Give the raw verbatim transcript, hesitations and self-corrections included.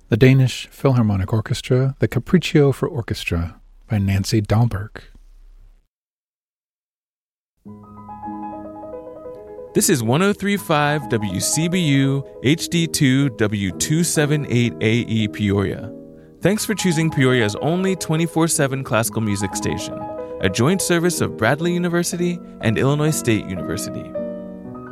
The Danish Philharmonic Orchestra, the Capriccio for Orchestra by Nancy Dahlberg. This is one oh three point five W C B U H D two W two seventy-eight A E Peoria. Thanks for choosing Peoria's only twenty-four seven classical music station, a joint service of Bradley University and Illinois State University.